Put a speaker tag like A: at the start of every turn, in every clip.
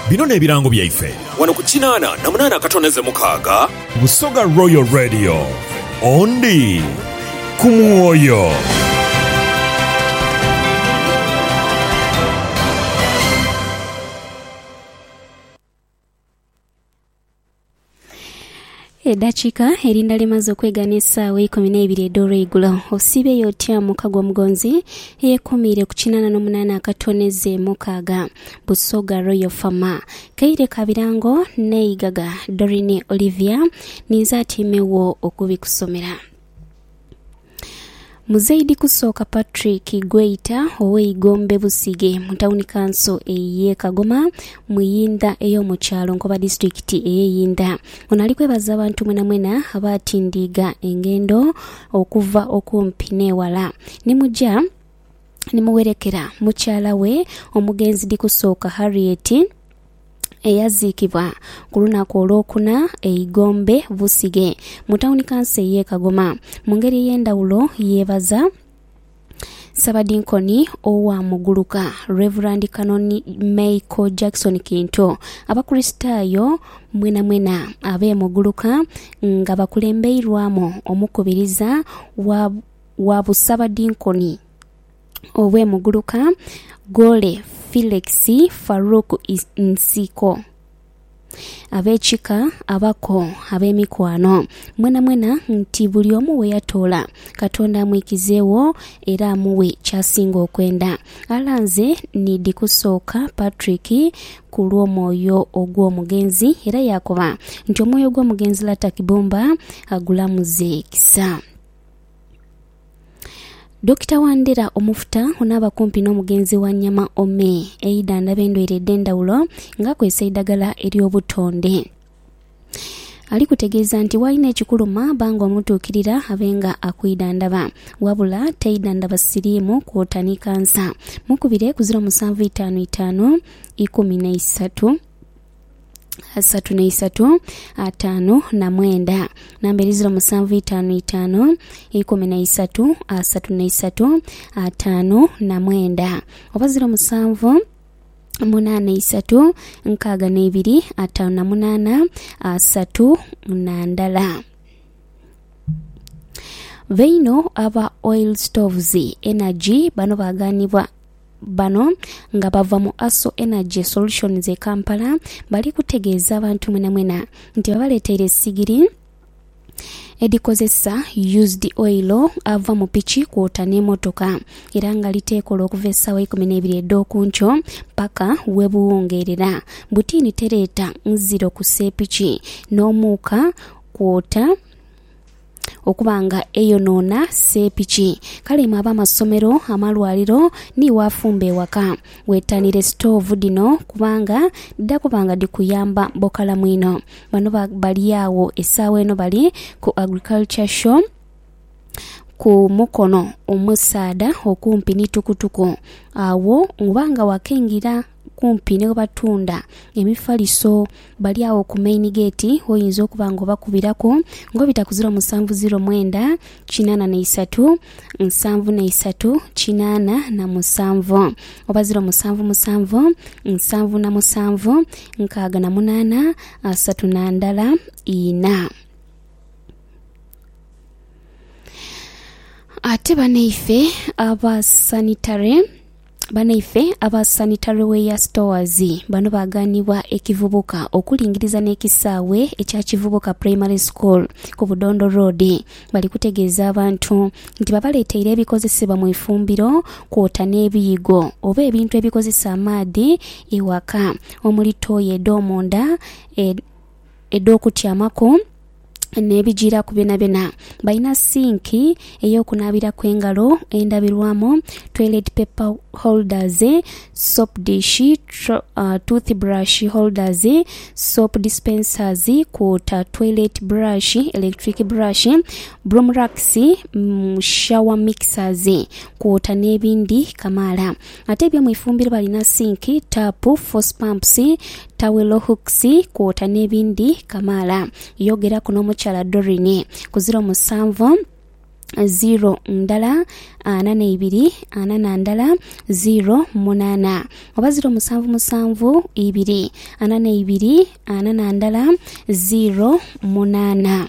A: bino n'ebirango byaife
B: wano ku 88.6
A: Busoga Royal Radio ondi ku mwoyo.
C: Edachika erinda limaze okweganisa we 12 edoro igulo osibe yotya mukagwa mugonzi yekomire ku 88 akatoneze mukaga Busoga Royal Farmer kaire kabirango neigaga Dorine Olivia nizatimewo okubikusomera Muzaidi kusooka Patrick Gweita Oweyigombe Busige mutawuni kanso eye Kagoma muyinda eyo mu kyalo Nkoba district eyinda onali kwebaza abantu mwena abatindiga engendo okuva okumpi newala nimujja nimuwerekera mukyala we omugenzi dikusooka Harriet eyazikibwa ku lunaku olwokuna Eyigombe Busige mutawuni kanso eye Kagoma mu ngeri y'endawulo yebaza Sabadinkoni owa muguluka Reverend Kanoni Michael Jackson Kinto abakristaayo mwena abe muguluka nga bakulembeirwamo omukubiriza wa Busabadinkoni owe muguluka Gole Felix Faruku Nsiko abechika abako abemikwano mwena nti buli omu we yatola Katonda amwikizeewo era amuwe kyasinga okwenda alanze ni dikusooka Patrick ku lw'omwoyo ogw'omugenzi era yakoba nti omwoyo gw'omugenzi Lata Kibumba agulamuze kisa Dr. Wandera omufuta onaba kumpi n'omugenzi wa nyama ome eida ndabendwere dendawulo nga kwesa idagala eryobutonde ali kutegeeza nti walina ekikuluma banga omutuukirira abenga akwida ndaba wabula teida ndaba sirimu kwotani kansa mukubire ku 0755 13 3 5 na mwenda namberi 0755 13 3 5 na mwenda oba 07 83 62 58 3 na ndala Veino aba oil stoves energy bano baganibwa bano nga bava mu Aso Energy Solutions e Kampala bali kutegeeza abantu mwena nti babaleetera essigiri edikozesa used oil ava mu piki kwota n'emmotoka era nga liteekola okuva essaawa 12 ed'okunkyo paka webuwongerera butiini tereeta nziro ku seepiki n'omuuka kwota okubanga eyonoona seepiki kale mu abamasomero amalwaliro ni wafumba ewaka wetanire stove dino kubanga dikuyamba bokala mwino bano bali awo essaawa eno bali ku agriculture show ku mukono omusaada okumpi ni tukutuku awo ngubanga wakengira kumpi ne batunda emifaliso bali awo ku main gate oyinza okubanga bakubirako ngo bitakuzira 709 83 73 87 oba 0777 77 8 3 ina ate baneife aba sanitary wear stores bano baganibwa ekivubuka okulingiriza n'ekisaawe ekya kivubuka primary school ku Budondo Road bali kutegeeza abantu nti babaleetera ebikozesebwa mu ifumbiro kwota n'ebiyigo oba ebintu ebikozesa amaadhi ewaka omuli toyi ed'omunda ed'okutyamako nebijira ku byonna balina sinki eyokunaabira kw'engalo endabirwamu toilet paper holders soap dish toothbrush holders soap dispensers kwota toilet brush electric brush broom racks shower mixers kwota n'ebindi kamala ate ebyo mu ifumbiro balina sinki tapu force pumps tawelo hooks kwota n'ebindi kamala yogera kuno muchala Dorine ku 07 0 ndala 82 ndala 0 8 oba 0 2 82 ndala 0 8.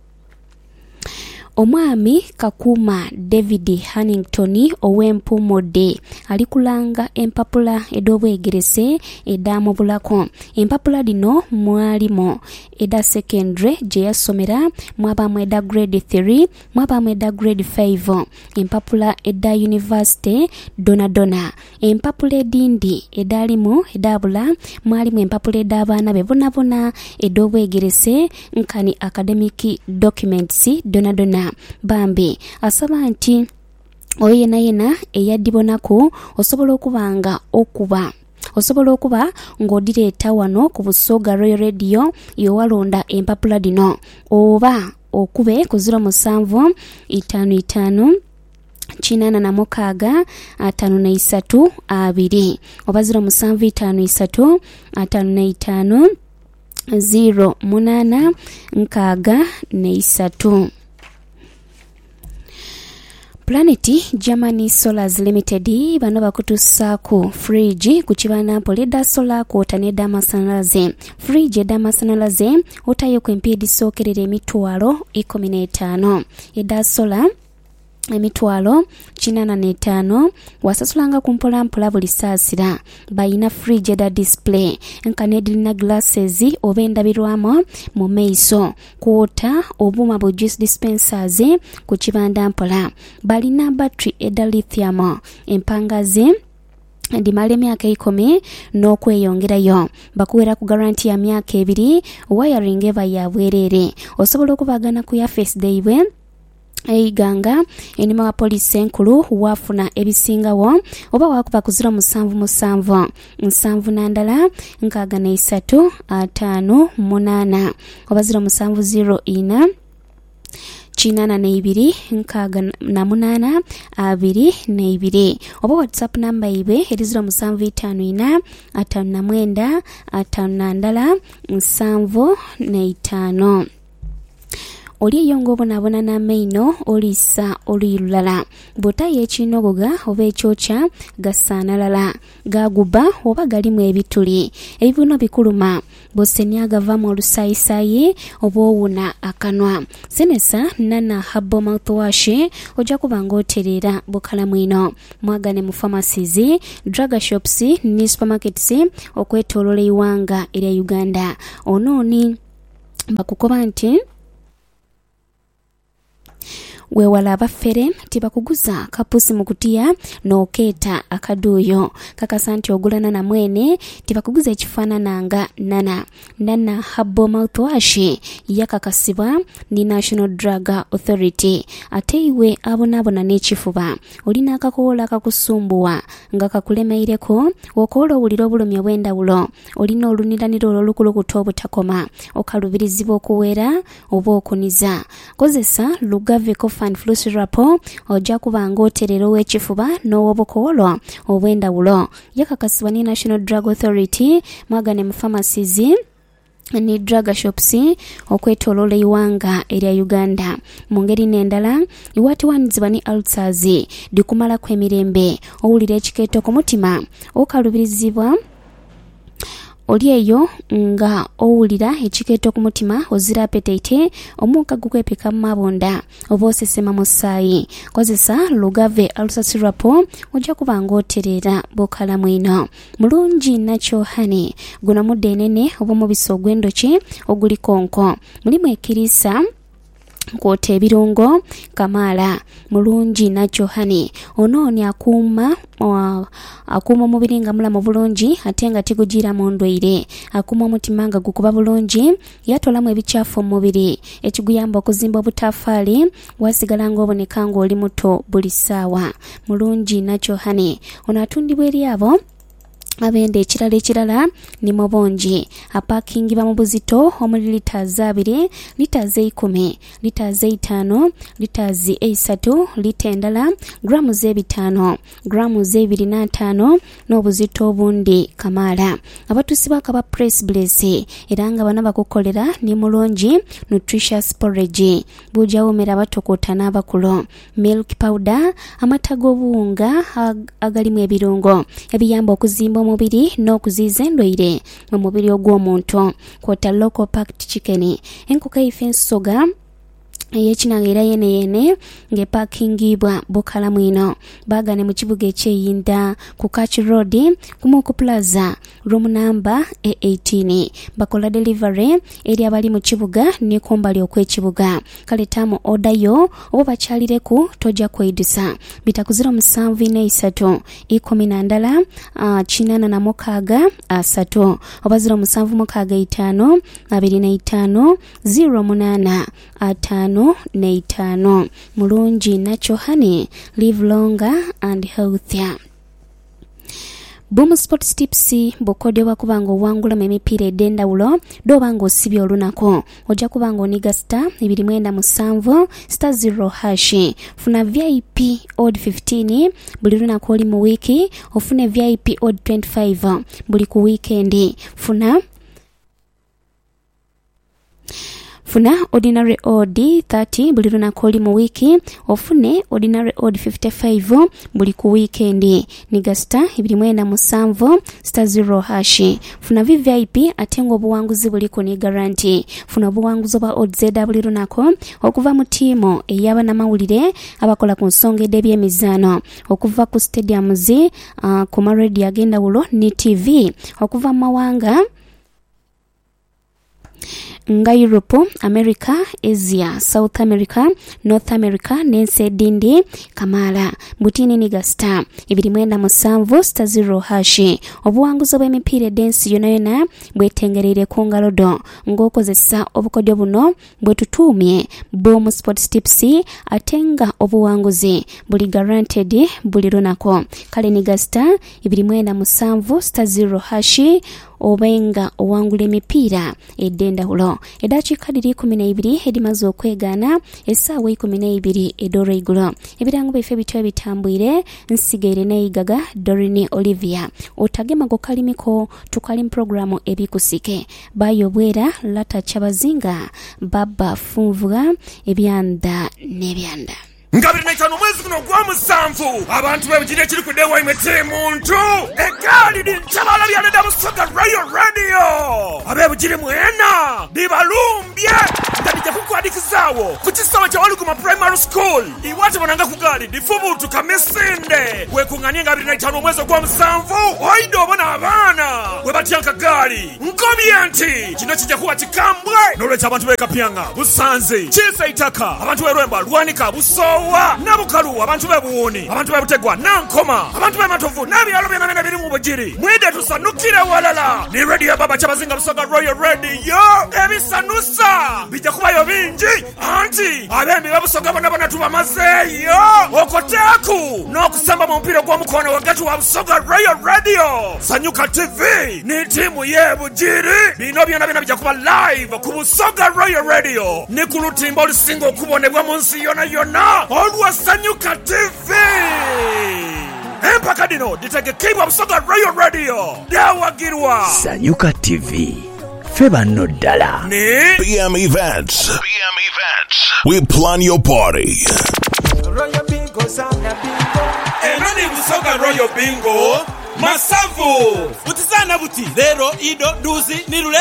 C: Omwami Kakuma David Hannington ow'Empumodde ali kulanga empapula ed'obwegerese eddamu bulako. Empapula dino mwalimu eda secondary gye yasomera, mwabamu eda grade 3, mwabamu eda grade 5, empapula eda university dona. Empapula edindi edalimu edabula mwalimu empapula ed'abaana be bonna ed'obwegerese nkani academic documents dona. Bambi asaba nti oyo yena eyaddibonako osobola okuba ng'odireeta wano ku Busoga Royal Radio yowalonda empapula dino, oba okube ku 0755 86 53 2 oba 0753 55 08 63. Planet Germany Solars Limited bano bakutussaako fridge ku Kibanampole eda solar kwota n'edda amasanalaze. Fridge edda amasanalaze otayo ku empya edisookerera emitwalo 15, edda solar emitwalo 45, wasasulanga ku mpolampola buli saasira. Bayina fridge eda display nkanedilina glasses oba endabirwamu mu maiso, kwota obuuma bu juice dispensers ku Kibandampola. Balina battery eda lithium empangazi ndimala emyaka 10 n'okweyongerayo. Bakuwera ku garanti ya myaka 2, wiring eba ya bwerere. Osobola okubagana ku ya face day we Eiganga enima wa polisi enkulu wafuna ebisingawo oba wakuba ku 077 7 63 58 oba 0704 82 68 22 oba WhatsApp namba ibe eri 0754 59 55 oli eyongo bonabona n'amaino olisa oluyulala botaye ekinogoga oba ekyokya gasaanalala gaguba oba galimu ebituli ebibuno bikuluma bosenya agava mu olusayisayi oba owuna akanwa. Senesa Nana Herbal Mouthwash ojja kuba ng'oterera bukalamu ino. Mwagane mu pharmacies, drug shops ne supermarkets okwetoolola eggwanga erya Uganda. Onooni bakukoba nti wewala abafere tibakuguza kapusi mukutiya n'okeeta akaduuyo. Kakasa nti ogulana na mwene tibakuguza ekifaanananga Nana Herbal Mouthwash yakakasibwa ni National Drug Authority. Ate iwe abonaabona n'ekifuba olina akakoola akakusumbuwa nga kakulemeireko, okoola owulira obulumi obw'endawulo, olina oluniraniro olw'olukulukuta obutakoma, okalubirizibwa okuwera oba okuniza, kozesa Lugave and flu syrup ojja kuba ng'oterera ow'ekifuba n'ow'obukoolo obw'endawulo. Yakakasibwa ni National Drug Authority. Mwagane mu pharmacies ni drug shops okwetoolola eggwanga erya Uganda. Mu ngeri n'endala iwatiwanizibwa ni ulcers dikumalako emirembe, owulira ekikeeto ku mutima, okalubirizibwa oli eyo nga owulira ekikeeto ku mutima, ozira appetite, omuuka gukwepeka mu mabunda oba osesema mu ssaayi, kozesa Lugave ulcer syrup ojja kuba ng'oterera bukalamu ino. Mulungi Natural Honey guno mudde enene oba omubisi ogw'endoki oguliko nko, mulimu ekirisa kwota ebirungo kamaala. Mulungi Natural Honey onooni akuuma omubiri nga mulamu bulungi ate nga tigugira mu ndwaire, akuuma omutima nga gukuba bulungi, yatolamu ebikyafu mu mubiri, ekiguyamba okuzimba obutaffaali wasigala ng'oboneka ng'oli muto buli ssaawa. Mulungi Natural Honey ono atundibwa eri abo abende ekirala ni mu bungi. Apakingibwa mu buzito omuli liters 2, liters 10, liters 5, liters 3, lita endala grams 5, grams 2.5 n'obuzito obundi kamaala. Abatuusi bakaba press bless era nga bana bakukolera ni mulungi nutritious porridge bujawomera batokota n'abakulo, milk powder, amata g'obuwunga agalimu ebirungo ebiyamba okuzimba omubiri n'okuziiza endwaire mu mubiri ogw'omuntu, kwota local packed chicken, enkoko ey'ensoga eyekinanga era yene ng'epakingibwa bukala mwino bagane mu kibuga ekyeyinda ku Catch Road ku Muku Plaza room number 18. Bakola delivery eri abali mu kibuga ne kumbali okw'ekibuga. Kale tamu odayo oba bakyalire ku tojja kwedisa bitakuzira 743 19 86 3 oba 0765 25 08 5 mulungi Natural Honey, live longer and healthier. Boom Sports Tips bokodebwa kubanga owangula emipiira ed'endawulo dobanga osibye olunako ojja kubanga oniga star 297 star 0 hash. Funa VIP odd 15 buli lunako oli mu wiki, ofune VIP odd 25 buli ku weekend. Funa ordinary odd 30 buli lunako oli mu wiki, ofune ordinary odd 55 buli ku weekend. Niga star 297 star 0 hash. Funa VIP atenga obuwanguzi buli ku ni guarantee. Funa obuwanguzi oba odd ZW lunako okuva mu tiimu ey'abana mawulire abakola ku nsonga ed'ebyemizaano, okuva ku stadiums, ku maradio ag'endawulo ni TV, okuva mu mawanga nga Europe, America, Asia, South America, North America n'ensi edindi kamaala. Butini niga star 297 star 0 hash. Obuwanguzi bw'emipiira ed'ensi yona bwetengerere ku ngalodo ng'okozesa obukodyo buno bwe tutuumye Boom Sports Tips atenga obuwanguzi buli guaranteed buli lunako. Kale niga star 297 star 0 hash obenga owangula emipiira ed'endawulo. Eddakiika 12 edimaze okwegana essaawa 12 edoro igulo. Ebirango byaffe bityo bitambwire nsigaire neyigaga Dorini Olivia. Otagema gokalimiko tukali programu ebikusike bayo bwera lata chabazinga baba funvuga ebyanda nebyanda.
A: Ngabiri naitano mwezi kuno kwa musanvu abantu bebujire kiri kudewa imete muntu ekali di chabala bya nda Busoga Royal Radio abebujire mwena dibalumbye ndabije kukwadikizawo kukisawa kya waluku ma primary school iwate bananga kugali difubutu kamesinde wekunganye ngabiri naitano mwezi kwa musanvu oido bona abana webatyanka gali nkobyenti kino kijja kuwa kikambwe nolwe abantu bekapyanga busanze chisa itaka abantu berwemba lwanika busowa nabukalu abantu bebuwoni abantu bebutegwa nankoma abantu bematovu nabyalo byana biri mu bujiri mwide tusanukire walala ni radio ya baba Kyabazinga Busoga Royal Radio ebisanusa bijja kubayo bingi anti abembi babusoga bona tubamazeyo okoteku n'okusamba mu mpira gwa mukono wakati wa Busoga Royal Radio. Sanyuka TV ni timu y'ebujiri bino byana bijja kuba live ku Busoga Royal Radio ni ku lutimba olusinga okubonebwa mu nsi yona olwa Sanyuka TV. Empaka dino ditegekebwa Busoga Royal Radio dawagirwa
B: Sanyuka TV feba no dala
A: ni
D: PM Events. We plan your party.
E: Royal Bingo sana bingo.
A: Enani Busoga Royal Bingo masavu
F: utizana buti lero ido duzi nirule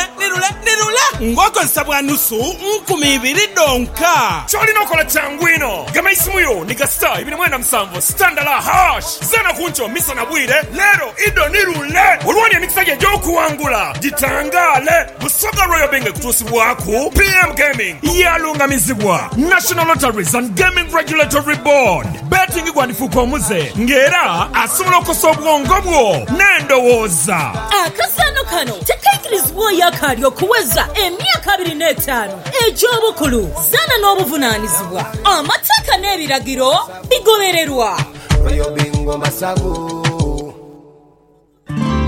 F: ngoko nsabwa nusu 2,000 donka
A: choli nokola changwino gama isimuyo niga star 297 standala hash zana kuncho misa na bwire lero ido nirule olwani emikisage gy'okuwangula gitangale Busoga Royal Bingo kutusibwaku PM Gaming yalungamizibwa National Lotteries and Gaming Regulatory Board. Betting igwandifuka omuze ngera asobola okukosa obwongo bwo n'endowooza.
G: Akasano kano tekaikirizibwa yakali okuweza emyaka 25 egy'obukulu zana n'obuvunaanyizibwa. Amateeka n'ebiragiro bigobererwa.
E: Royal Bingo masavu.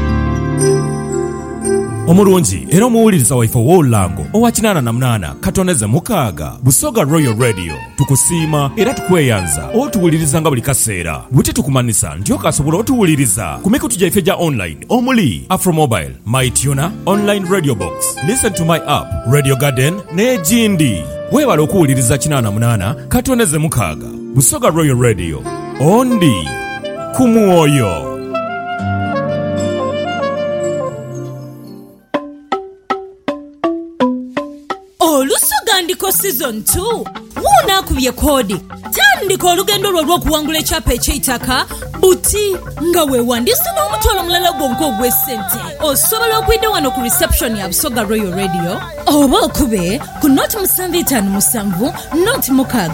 A: omulungi era omuwuliriza waife ow'olulango owa 88 katoneze mukaaga Busoga Royal Radio tukusiima era tukweyanza otuwuliriza nga buli kaseera bwe tukumanisa nti okasobola otuwuliriza ku mikutu gyaife gya online omuli Afromobile, MyTuner, Online Radio Box, Listen to My App, Radio Garden n'egindi. Weewala okuwuliriza 88 katoneze mukaaga Busoga Royal Radio ondi ku mwoyo.
G: Olusogandiko season 2 wuunaakubye koodi tandika olugendo lwo lw'okuwangula ekyapa eky'eitaka buti nga weewandiise n'omutwalo omulala gwonka ogw'essente. Osobola okuyita wano ku reception ya Busoga Royal Radio oba okube ku noti 7557 noti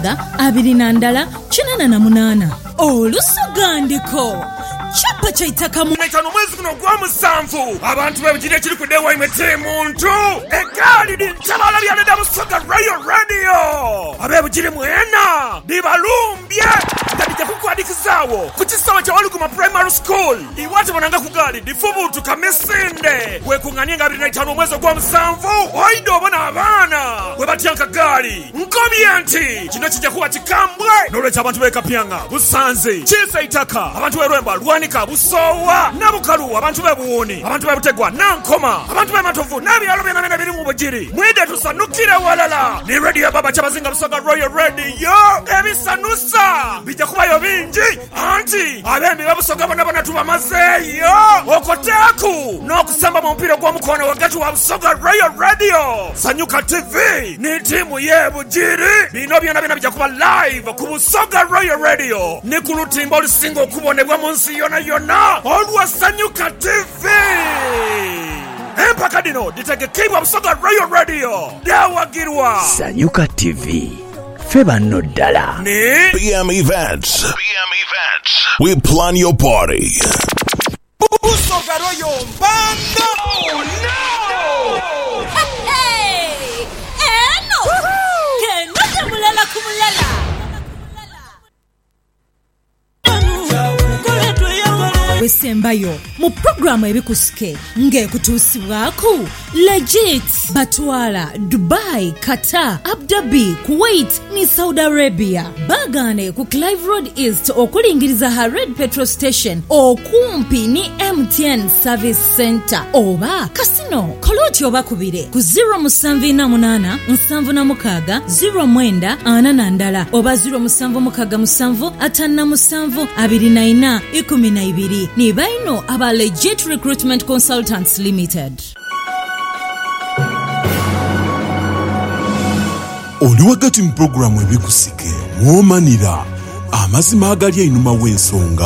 G: 6 Olusogandiko chapa chaitaka mu
A: Naitano mwezi kuno kwa musanvu abantu bebujire kiri ku dewa imete muntu ekali di nchabala byane Busoga Royal Radio abebujire mwena dibalumbye ndadija kukwadikizawo ku kisawa kya Waluguma Primary School iwate bonanga kugali difubutu kamesinde wekunganye nga 25 mwezi kwa musanvu oido bona abana webatyanka gali nkomyanti kino kijja kuba kikambwe nolwecha abantu bekapyanga busanze chisa itaka abantu berwemba Nika Busowa Nabukalu abantu bebuwoni abantu bebutegwa nankoma abantu bematovu nabyalo byana biri mu bujiri mwide tusanukire walala ni radio baba chabazinga Busoga Royal Radio ebisanusa bijja kubayo bingi anti abembi babusoga bona tuba mazeyo okoteku n'okusamba mu mpira gwa mukono wakati wa Busoga Royal Radio. Sanyuka TV ni timu y'ebujiri bino byana bijja kuba live ku Busoga Royal Radio ni ku lutimba olusinga okubonebwa mu nsi yona olwa Sanyuka TV. Empaka dino ditegekebwa Busoga Royal Radio dawagirwa
B: Sanyuka TV feba no ddala
A: ne
D: PM Events. We plan your party.
F: Busoga Royal Bando.
G: Oh no! Hey! Eno! Kenota mulala kumulala. Wesembayo mu programu ebikusike ng'ekutuusibwako Legit batwala Dubai, Qatar, Abu Dhabi, Kuwait ni Saudi Arabia. Bagane ku Clive Road East okulingiriza Hared Petrol Station okumpi ni MTN Service Center oba Casino koloti oba kubire ku 078 796 0942 oba 0767 57 24 12 ni baino aba Legit Recruitment Consultants Limited.
H: Oli wakati mu programu ebikusike mwomanira amazima agali einuma w'ensonga